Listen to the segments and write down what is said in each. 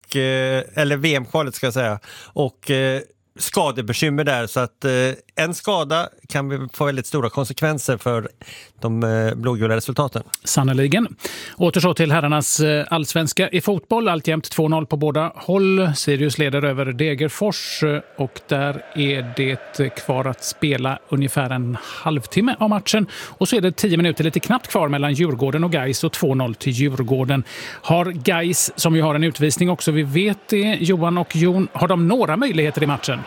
eller VM-kvalet ska jag säga, och skadebekymmer där, så att en skada kan få väldigt stora konsekvenser för de blågula resultaten. Sannoliken. Åter så till herrarnas allsvenska i fotboll. Alltjämt 2-0 på båda håll. Sirius leder över Degerfors och där är det kvar att spela ungefär en halvtimme av matchen. Och så är det 10 minuter lite knappt kvar mellan Djurgården och Gais och 2-0 till Djurgården. Har Gais, som ju har en utvisning också, vi vet det, Johan och Jon, har de några möjligheter i matchen?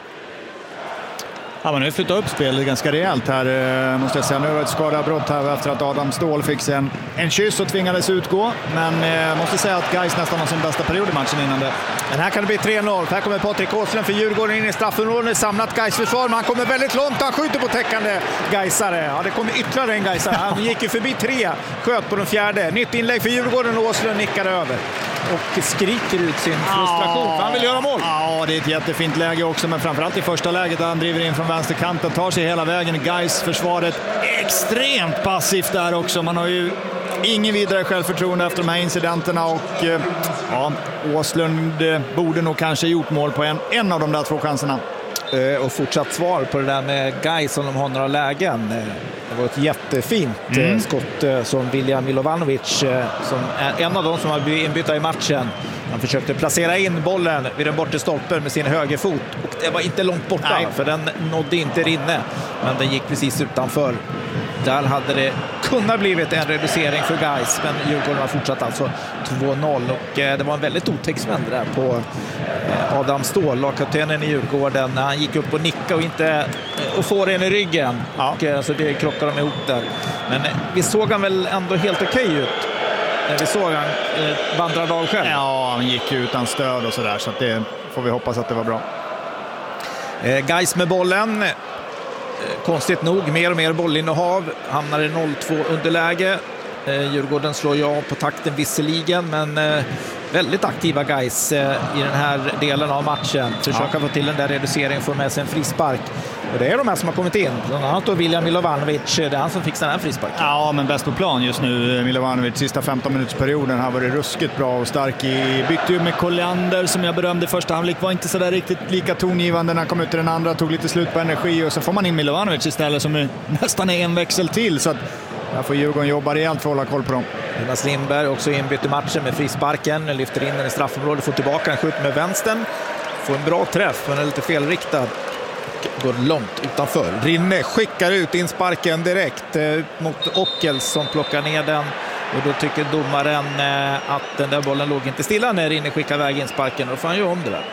Ja, man har ju flyttat upp spelet ganska rejält här, måste jag säga. Nu har det ett skadeavbrott här efter att Adam Ståhl fick en kyss och tvingades utgå. Men måste säga att Gais nästan har sin bästa period i matchen innan det. Men här kan det bli 3-0. Här kommer Patrik Åslund för Djurgården in i straffområdet. Samlat Gais-försvar, men han kommer väldigt långt. Han skjuter på täckande Gaisare. Ja, det kommer ytterligare en Gaisare. Han gick ju förbi 3, sköt på den 4:e. Nytt inlägg för Djurgården och Åslund nickar över. Och skriker ut sin frustration, för han vill göra mål. Ja, det är ett jättefint läge också, men framförallt i första läget där han driver in från vänsterkanten, tar sig hela vägen. Gais-försvaret extremt passivt där också. Man har ju ingen vidare självförtroende efter de här incidenterna och ja, Åslund borde nog kanske gjort mål på en av de där 2 chanserna. Och fortsatt svar på det där med Gais om de har några lägen. Det var ett jättefint skott som William Milovanovic, som är en av de som har blivit inbytta i matchen. Han försökte placera in bollen vid den bortre stolpen med sin högerfot och det var inte långt borta. Nej, för den nådde inte inne, men den gick precis utanför. Där hade det kunnat blivit en reducering för Gais, men Djurgården har fortsatt alltså 2-0 och det var en väldigt otäck smäll där på Adam Ståhl, lagkaptenen i Djurgården, när han gick upp och nickade och inte och får en i ryggen. Ja. Och, så det krockar de ihop där. Men vi såg han väl ändå helt okej ut. Vi såg han vandrade av själv. Ja, han gick utan stöd och sådär, så att det får vi hoppas att det var bra. Gais med bollen. Konstigt nog, mer och mer bollinnehav. Hamnar i 0-2 underläge. Djurgården slår ju av på takten visserligen, men väldigt aktiva Gais i den här delen av matchen. Försöka få till den där reduceringen, få med sig en frispark. Och det är de här som har kommit in. Bland annat då William Milovanovic, det är han som fixar den här frisparken. Ja, men bäst på plan just nu, Milovanovic. Sista 15 minutsperioden har varit ruskigt bra och stark i bytte med Colliander som jag berömde första halvlek. Var inte så där riktigt lika tongivande när han kom ut i den andra. Tog lite slut på energi och så får man in Milovanovic istället som nästan är en växel till. Så att där får Djurgården jobba rejält för att hålla koll på dem. Jonas Lindberg också inbytt i matchen med frisparken. Lyfter in den i straffområdet, får tillbaka en skjut med vänstern. Får en bra träff, men är lite felriktad. Går långt utanför. Rinne skickar ut insparken direkt mot Ockels som plockar ner den. Och då tycker domaren att den där bollen låg inte stilla när Rinne skickar iväg insparken. Och då får han ju om det där.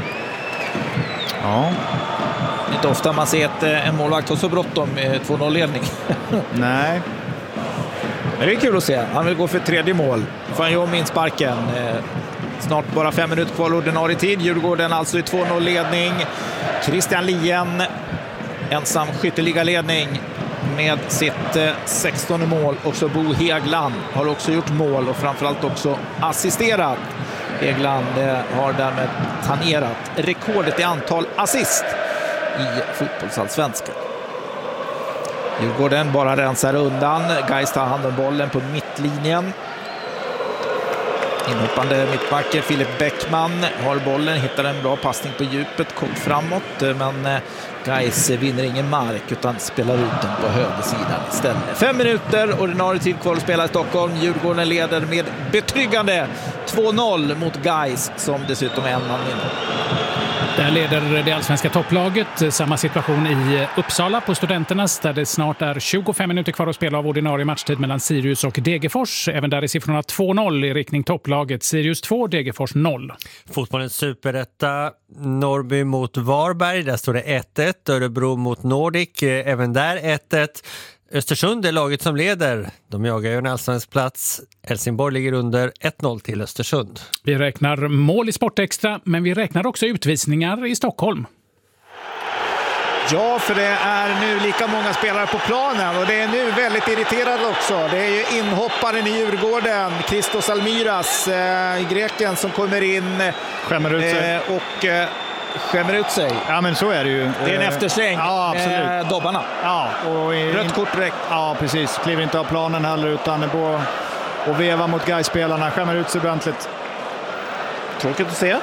Ja. Inte ofta man ser en målvakt har så bråttom med 2-0-ledning. Nej. Men det är kul att se. Han vill gå för 3:e mål. Får han ju om insparken. Snart bara 5 minuter kvar ordinarie tid. Djurgården alltså i 2-0-ledning. Christian Lien ensam skytteligaledning med sitt 16:e mål. Också Bo Hegland har också gjort mål och framförallt också assisterat. Hegland har därmed tangerat rekordet i antal assist i fotbollsallsvenskan. Djurgården bara rensar undan. Gais tar hand om bollen på mittlinjen. Inhoppande mittbacken Filip Bäckman har bollen, hittar en bra passning på djupet, kort framåt, men Gais vinner ingen mark utan spelar ut den på högersidan istället. 5 minuter, ordinarie tid kvar att spela i Stockholm. Djurgården leder med betryggande 2-0 mot Gais som dessutom är en man mindre. Där leder det allsvenska topplaget. Samma situation i Uppsala på Studenternas där det snart är 25 minuter kvar att spela av ordinarie matchtid mellan Sirius och Degerfors. Även där är siffrorna 2-0 i riktning topplaget. Sirius 2, Degerfors 0. Fotbollens superetta, Norrby mot Varberg. Där står det 1-1. Örebro mot Nordic. Även där 1-1. Östersund är laget som leder. De jagar ju en allsvensk plats. Helsingborg ligger under 1-0 till Östersund. Vi räknar mål i Sportextra, men vi räknar också utvisningar i Stockholm. Ja, för det är nu lika många spelare på planen och det är nu väldigt irriterad också. Det är ju inhopparen i Djurgården, Christos Almiras, greken som kommer in. Skämmer ut sig. Skämmer ut sig. Ja, men så är det ju. Det är en eftersläng med dobbarna. Ja, och rött kort direkt. Ja, precis. Kliver inte av planen heller utan är på och veva mot Gais-spelarna. Skämmer ut sig ordentligt. Tråkigt att se.